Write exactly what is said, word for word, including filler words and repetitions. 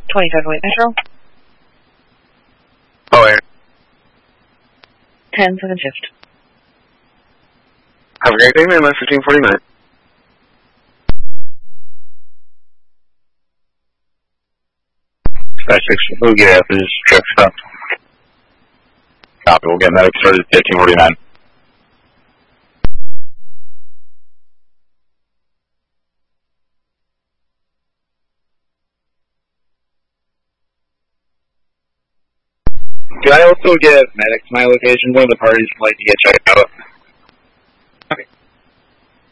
twenty-seven White Metro. Oh, air. ten seven shift. Have a great day, man. fifteen forty-nine. Dispatch six, we'll get after this truck stop. Copy, we'll get medic started at fifteen forty-nine. Could I also get medic to my location? One of the parties would like to get checked out.